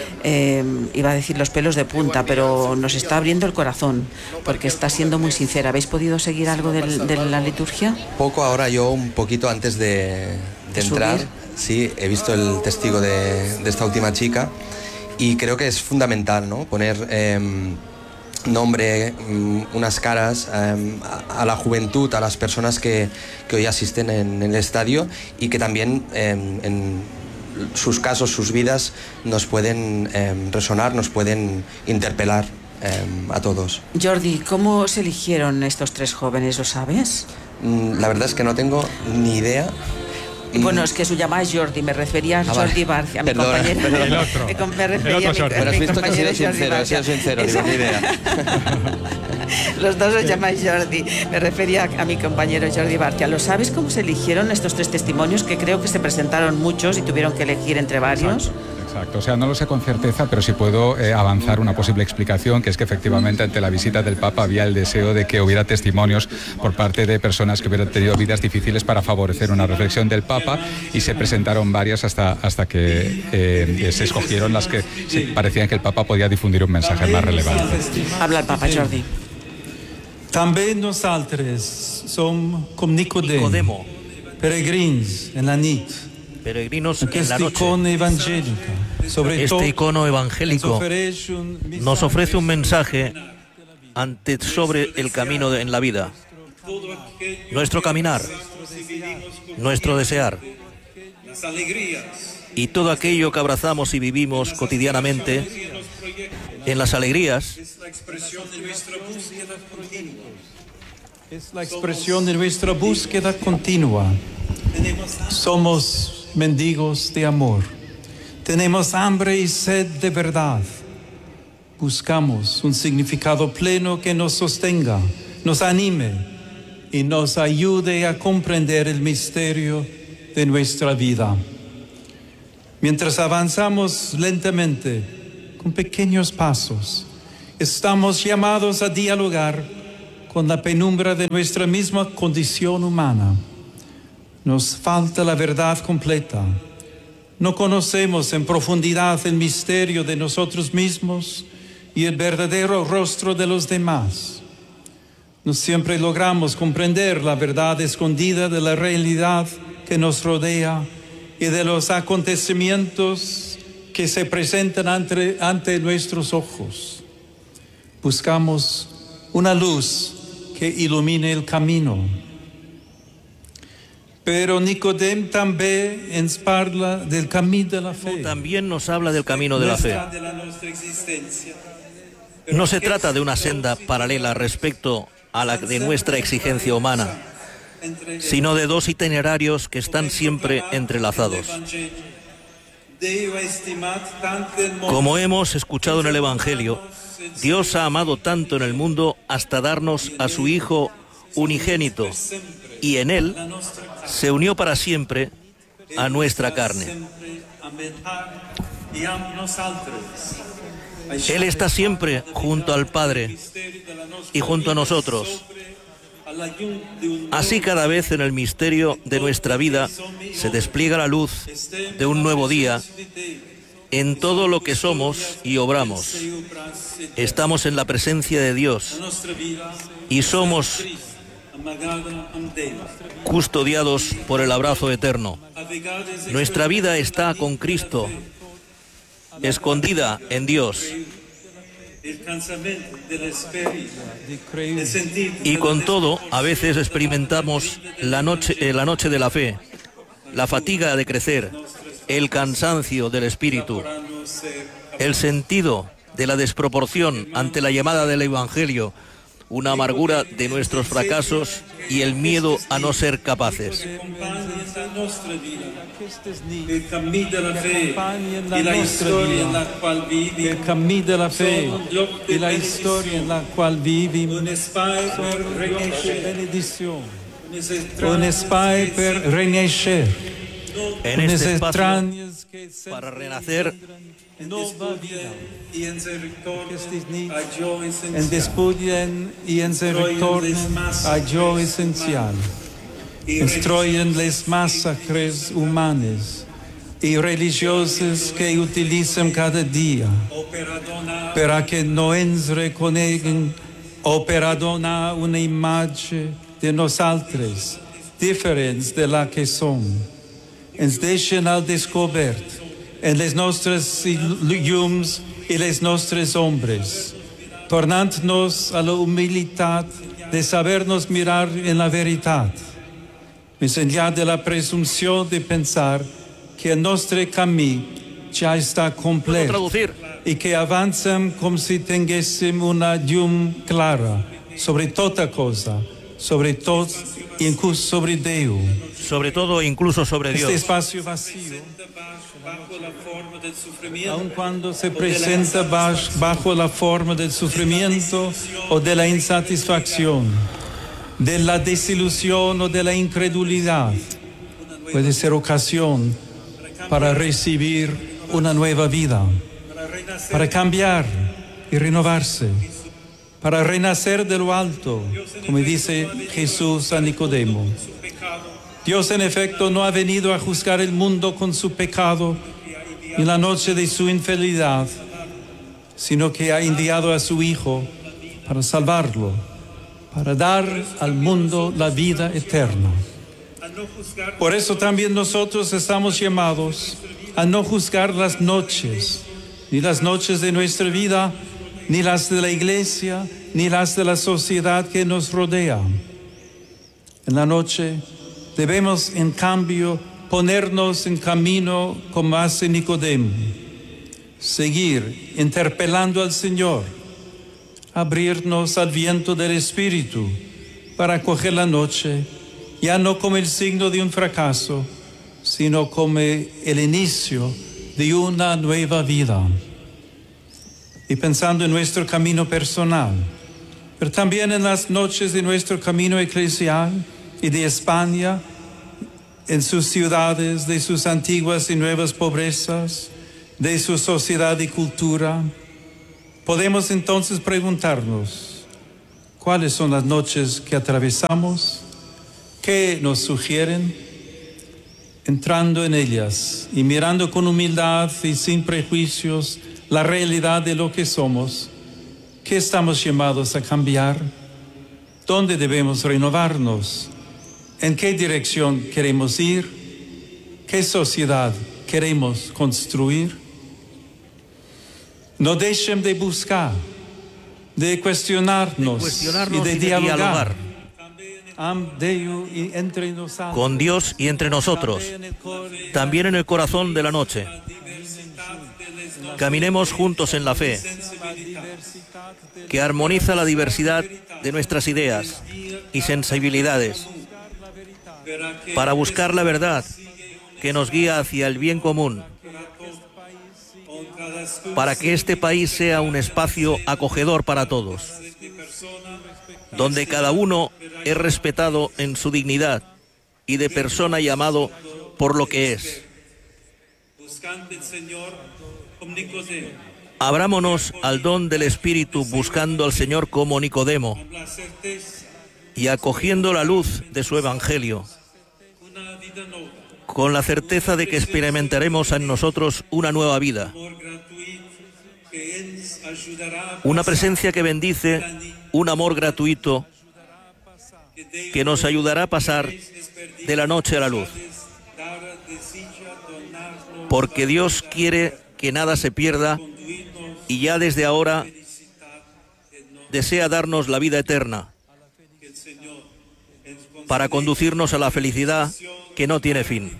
eh, iba a decir los pelos de punta, pero nos está abriendo el corazón, porque está siendo muy sincera. ¿Habéis podido seguir algo de, de la liturgia? Poco, ahora yo un poquito antes de... de entrar, subir. Sí, he visto el testigo de, de esta última chica, y creo que es fundamental, ¿no?, poner eh, nombre, unas caras eh, a, a la juventud, a las personas que, que hoy asisten en, en el estadio, y que también eh, en sus casos, sus vidas nos pueden eh, resonar, nos pueden interpelar eh, a todos. Jordi, ¿cómo se eligieron estos tres jóvenes, lo sabes? La verdad es que no tengo ni idea. Bueno, es que su llamada es Jordi, me refería a ah, Jordi Barcia, a mi perdón, compañero. Perdón. El otro. Me, me refería el otro a mi, a mi Pero has visto que ha sido sincero, ha sido sincero, digo, ni idea. Los dos os llamáis Jordi. Me refería a mi compañero Jordi Barcia. ¿Lo sabes cómo se eligieron estos tres testimonios? Que creo que se presentaron muchos y tuvieron que elegir entre varios. Exacto. Exacto, o sea, no lo sé con certeza, pero sí puedo eh, avanzar una posible explicación, que es que efectivamente ante la visita del Papa había el deseo de que hubiera testimonios por parte de personas que hubieran tenido vidas difíciles para favorecer una reflexión del Papa, y se presentaron varias hasta, hasta que eh, se escogieron las que sí, parecían que el Papa podía difundir un mensaje más relevante. Habla el Papa, Jordi. También nosotros somos como Nicodemo. Nicodemo. peregrins en la nit, peregrinos en la noche. Sobre este icono evangélico nos ofrece un mensaje ante sobre el camino de, en la vida, nuestro caminar, nuestro desear y todo aquello que abrazamos y vivimos cotidianamente. En las alegrías es la expresión de nuestra búsqueda continua. Somos mendigos de amor. Tenemos hambre y sed de verdad. Buscamos un significado pleno que nos sostenga, nos anime y nos ayude a comprender el misterio de nuestra vida. Mientras avanzamos lentamente, con pequeños pasos, estamos llamados a dialogar con la penumbra de nuestra misma condición humana. Nos falta la verdad completa. No conocemos en profundidad el misterio de nosotros mismos y el verdadero rostro de los demás. No siempre logramos comprender la verdad escondida de la realidad que nos rodea y de los acontecimientos que se presentan ante, ante nuestros ojos. Buscamos una luz que ilumine el camino. Pero Nicodemo también ens parla del camino de la fe. También nos habla del camino de la fe. No se trata de una senda paralela respecto a la de nuestra exigencia humana, sino de dos itinerarios que están siempre entrelazados. Como hemos escuchado en el Evangelio, Dios ha amado tanto en el mundo hasta darnos a su Hijo unigénito, y en Él se unió para siempre a nuestra carne. Él está siempre junto al Padre y junto a nosotros. Así cada vez en el misterio de nuestra vida se despliega la luz de un nuevo día en todo lo que somos y obramos. Estamos en la presencia de Dios y somos custodiados por el abrazo eterno. Nuestra vida está con Cristo, escondida en Dios. Y con todo, a veces experimentamos la noche, eh, la noche de la fe, la fatiga de crecer, el cansancio del espíritu, el sentido de la desproporción ante la llamada del Evangelio, una amargura de nuestros fracasos y el miedo a no ser capaces. El camino de la fe y la historia en la cual vivimos. El camino de la fe y la historia en la cual vivimos. Un espacio per benedizione. Un espacio per renacer. En este espacio para renacer en despullen y en se retornen a yo esencial. Instruyen las masacres humanas y religiosas que utilizan cada día para que no ens reconeguen o per donar una imagen de nosotros diferentes de la que son. Ens deixen al descobert en les nostres llums y les nostres ombres, tornant-nos a la humilitat de sabernos mirar en la veritat, més enllà de la presumpció de pensar que el nostre camí ja està complet i que avancem com si tinguéssim una llum clara sobre tota cosa, sobre tot y incluso sobre Déu. Sobre todo, incluso sobre Dios. Este espacio vacío, aun cuando se presenta bajo la forma del sufrimiento o de la insatisfacción, de la desilusión o de la incredulidad, puede ser ocasión para recibir una nueva vida, para cambiar y renovarse, para renacer de lo alto, como dice Jesús a Nicodemo. Dios en efecto no ha venido a juzgar el mundo con su pecado en la noche de su infidelidad, sino que ha enviado a su Hijo para salvarlo, para dar al mundo la vida eterna. Por eso también nosotros estamos llamados a no juzgar las noches, ni las noches de nuestra vida, ni las de la iglesia, ni las de la sociedad que nos rodea. En la noche debemos, en cambio, ponernos en camino como hace Nicodemo, seguir interpelando al Señor, abrirnos al viento del Espíritu para acoger la noche, ya no como el signo de un fracaso, sino como el inicio de una nueva vida. Y pensando en nuestro camino personal, pero también en las noches de nuestro camino eclesial y de España, en sus ciudades, de sus antiguas y nuevas pobrezas, de su sociedad y cultura, podemos entonces preguntarnos, ¿cuáles son las noches que atravesamos? ¿Qué nos sugieren? Entrando en ellas y mirando con humildad y sin prejuicios la realidad de lo que somos, ¿qué estamos llamados a cambiar? ¿Dónde debemos renovarnos? ¿En qué dirección queremos ir? ¿Qué sociedad queremos construir? No dejen de buscar, de cuestionarnos, de cuestionarnos y de y de dialogar. dialogar con Dios y entre nosotros, también en el corazón de la noche. Caminemos juntos en la fe, que armoniza la diversidad de nuestras ideas y sensibilidades, para buscar la verdad que nos guía hacia el bien común, para que este país sea un espacio acogedor para todos, donde cada uno es respetado en su dignidad y de persona llamado por lo que es. Abrámonos al don del Espíritu buscando al Señor como Nicodemo y acogiendo la luz de su Evangelio, con la certeza de que experimentaremos en nosotros una nueva vida, una presencia que bendice, un amor gratuito que nos ayudará a pasar de la noche a la luz, porque Dios quiere que nada se pierda y ya desde ahora desea darnos la vida eterna para conducirnos a la felicidad que no tiene fin.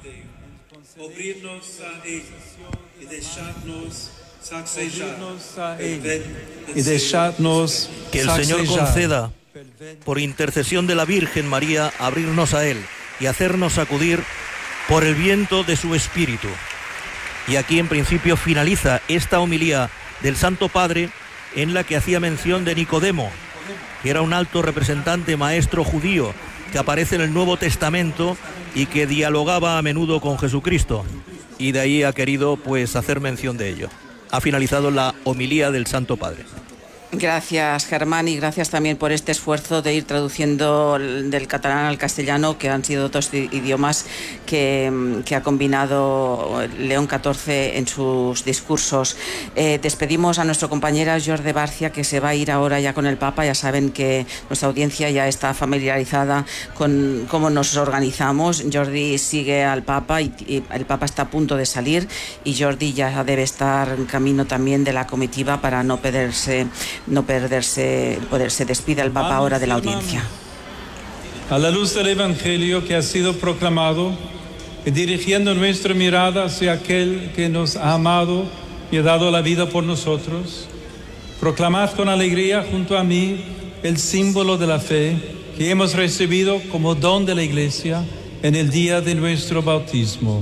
Y dejarnos que el Señor conceda, por intercesión de la Virgen María, abrirnos a Él y hacernos sacudir por el viento de su Espíritu. Y aquí en principio finaliza esta homilía del Santo Padre, en la que hacía mención de Nicodemo, que era un alto representante maestro judío que aparece en el Nuevo Testamento y que dialogaba a menudo con Jesucristo, y de ahí ha querido pues hacer mención de ello. Ha finalizado la homilía del Santo Padre. Gracias, Germán, y gracias también por este esfuerzo de ir traduciendo del catalán al castellano, que han sido dos idiomas que, que ha combinado León catorce en sus discursos. Eh, despedimos a nuestro compañera Jordi Barcia, que se va a ir ahora ya con el Papa. Ya saben que nuestra audiencia ya está familiarizada con cómo nos organizamos. Jordi sigue al Papa y, y el Papa está a punto de salir, y Jordi ya debe estar en camino también de la comitiva para no perderse no perderse el poder. Se despide el Papa ahora de la audiencia. A la luz del Evangelio que ha sido proclamado, y dirigiendo nuestra mirada hacia aquel que nos ha amado y ha dado la vida por nosotros, proclamad con alegría junto a mí el símbolo de la fe que hemos recibido como don de la Iglesia en el día de nuestro bautismo.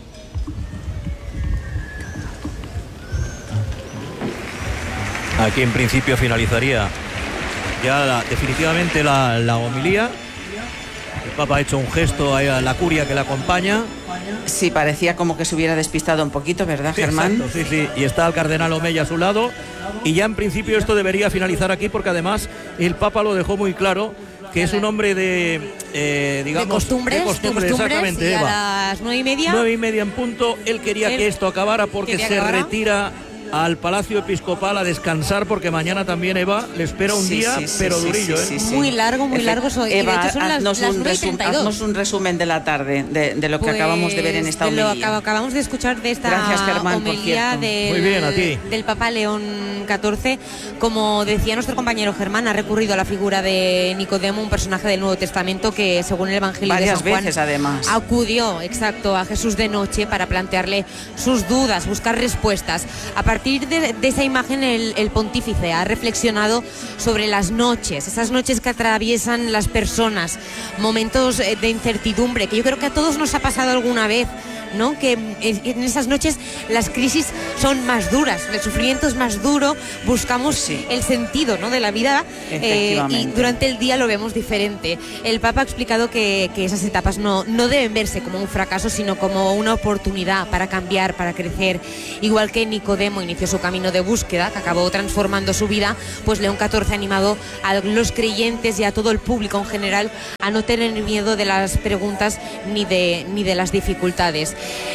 Aquí en principio finalizaría ya la, definitivamente la, la homilía. El Papa ha hecho un gesto a la curia que le acompaña. Sí, parecía como que se hubiera despistado un poquito, ¿verdad, Sí, Germán? exacto, sí, sí. Y está el cardenal Omeya a su lado. Y ya en principio esto debería finalizar aquí, porque además el Papa lo dejó muy claro, que es un hombre de, eh, digamos, de costumbres, de costumbres, de costumbres, exactamente, y a Eva. las nueve y media. Nueve y media en punto. Él quería Él que esto acabara porque quería se que acabara. retira al Palacio Episcopal a descansar, porque mañana también, Eva, le espera un sí, día, sí, sí, pero sí, durillo, sí, ¿eh? sí, sí. Muy largo, muy largo. Soy, Eva, y de hecho son las, haznos, las un nueve y resum, treinta y dos. haznos un resumen de la tarde, de, de lo que pues, acabamos de ver en esta de lo homilía. que acabamos de escuchar de esta Gracias, Germán, homilía del, Muy bien, a ti. del Papa León catorce. Como decía nuestro compañero Germán, ha recurrido a la figura de Nicodemo, un personaje del Nuevo Testamento que, según el Evangelio Varias de San Juan, veces, además, acudió, exacto, a Jesús de noche para plantearle sus dudas, buscar respuestas. A partir de, de esa imagen, el, el pontífice ha reflexionado sobre las noches, esas noches que atraviesan las personas, momentos de incertidumbre, que yo creo que a todos nos ha pasado alguna vez, ¿no? Que en esas noches las crisis son más duras, el sufrimiento es más duro, buscamos sí. el sentido, ¿no?, de la vida, eh, y durante el día lo vemos diferente. El Papa ha explicado que, que esas etapas no, no deben verse como un fracaso, sino como una oportunidad para cambiar, para crecer. Igual que Nicodemo inició su camino de búsqueda, que acabó transformando su vida, pues León catorce ha animado a los creyentes y a todo el público en general a no tener miedo de las preguntas ni de, ni de las dificultades.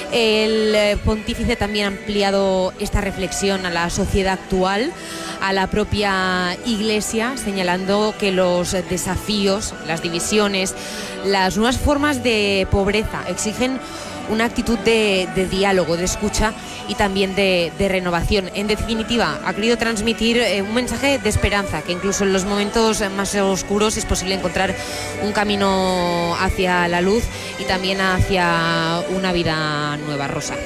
El pontífice también ha ampliado esta reflexión a la sociedad actual, a la propia Iglesia, señalando que los desafíos, las divisiones, las nuevas formas de pobreza exigen una actitud de, de diálogo, de escucha y también de, de renovación. En definitiva, ha querido transmitir eh, un mensaje de esperanza, que incluso en los momentos más oscuros es posible encontrar un camino hacia la luz y también hacia una vida nueva. Rosa.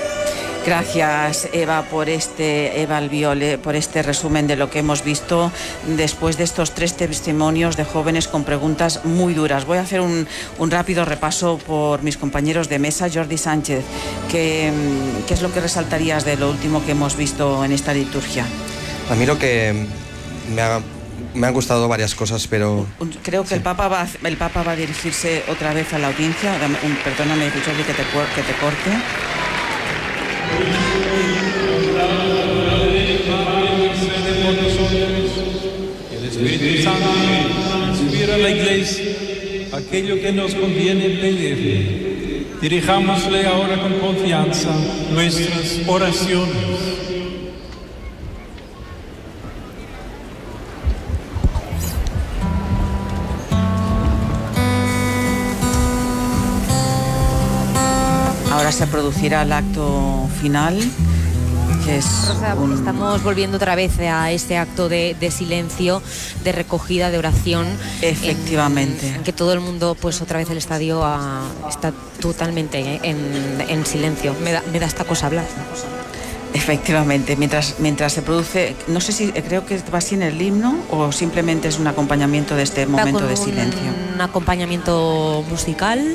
Gracias, Eva, por este Eva Albiol, por este resumen de lo que hemos visto después de estos tres testimonios de jóvenes con preguntas muy duras. Voy a hacer un, un rápido repaso por mis compañeros de mesa. Jordi Sánchez, ¿qué, ¿qué es lo que resaltarías de lo último que hemos visto en esta liturgia? A mí lo que me ha... Me han gustado varias cosas, pero... Creo que sí. el, Papa va, el Papa va a dirigirse otra vez a la audiencia. Un, perdóname, Jordi, que te, que te corte. El Espíritu Santo inspira a la Iglesia aquello que nos conviene pedirle. Dirijámosle ahora con confianza nuestras oraciones. Ahora se producirá el acto final, que es Rosa, un... Estamos volviendo otra vez a este acto de, de silencio, de recogida, de oración. Efectivamente. En, en que todo el mundo, pues otra vez el estadio a, está totalmente en, en silencio. Me da, me da esta cosa hablar. Efectivamente, mientras, mientras se produce, no sé si, creo que va así en el himno o simplemente es un acompañamiento de este momento de silencio. Un acompañamiento musical.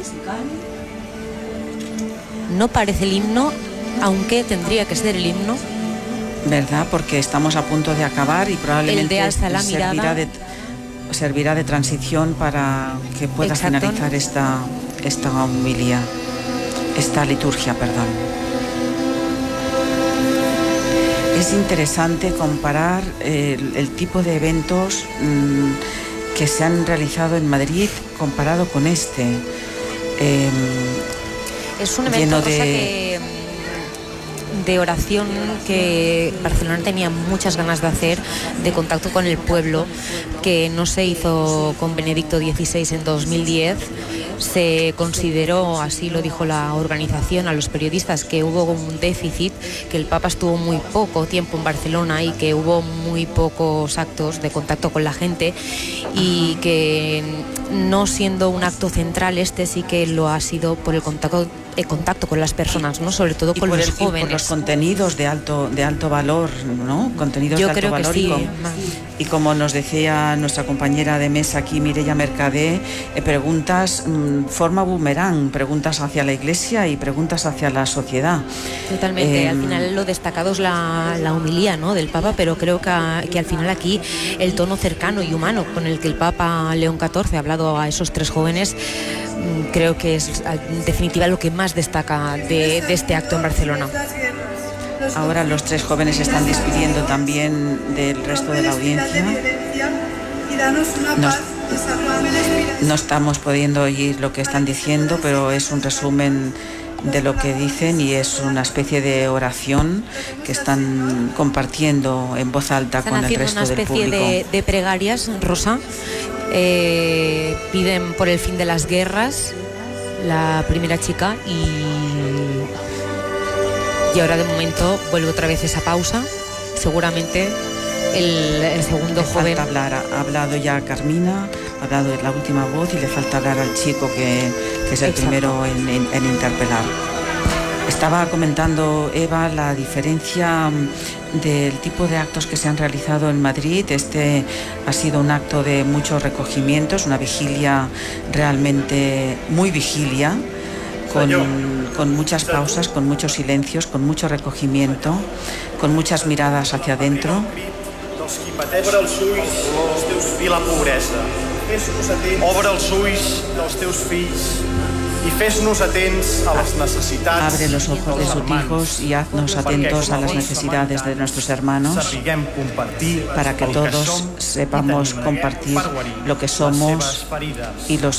No parece el himno, aunque tendría que ser el himno. ¿Verdad? Porque estamos a punto de acabar y probablemente el de alza la servirá, mirada. de, servirá de transición para que pueda Exacto. finalizar esta, esta homilía, esta liturgia, perdón. Es interesante comparar el, el tipo de eventos mmm, que se han realizado en Madrid comparado con este. Eh, Es un evento de... que, de oración que Barcelona tenía muchas ganas de hacer, de contacto con el pueblo, que no se hizo con Benedicto dieciséis en dos mil diez. Se consideró, así lo dijo la organización a los periodistas, que hubo un déficit, que el Papa estuvo muy poco tiempo en Barcelona y que hubo muy pocos actos de contacto con la gente, y que no siendo un acto central, este sí que lo ha sido por el contacto el contacto con las personas, ¿no? Sobre todo con los el, jóvenes. Y por los contenidos de alto de alto valor, ¿no? Contenidos Yo de alto creo valor. Que sí. y, como, y como nos decía nuestra compañera de mesa aquí, Mireia Mercadé, eh, preguntas, mmm, forma boomerang, preguntas hacia la Iglesia y preguntas hacia la sociedad. Totalmente. Eh, al final lo destacado es la, la homilía, ¿no?, del Papa, pero creo que, que al final aquí el tono cercano y humano con el que el Papa León catorce ha hablado a esos tres jóvenes, creo que es en definitiva lo que más destaca de, de este acto en Barcelona. Ahora los tres jóvenes se están despidiendo también del resto de la audiencia. No, no estamos pudiendo oír lo que están diciendo, pero es un resumen de lo que dicen, y es una especie de oración que están compartiendo en voz alta están con el resto del público. Una especie de, de pregarias, Rosa. Eh, piden por el fin de las guerras, la primera chica, y, y ahora de momento vuelve otra vez esa pausa. Seguramente el, el segundo le joven... Falta hablar, ha hablado ya Carmina, ha hablado de la última voz, y le falta hablar al chico que, que es el Exacto. primero en, en, en interpelar. Estaba comentando Eva la diferencia del tipo de actos que se han realizado en Madrid. Este ha sido un acto de muchos recogimientos, una vigilia realmente muy vigilia, con, con muchas pausas, con muchos silencios, con mucho recogimiento, con muchas miradas hacia adentro. Obre els ulls dels teus fills la pobresa. Obre els ulls dels teus fills y fes-nos atents a las necesidades. Abre los ojos de sus hijos y haznos atentos a las necesidades de nuestros hermanos, para que todos sepamos compartir lo que somos y los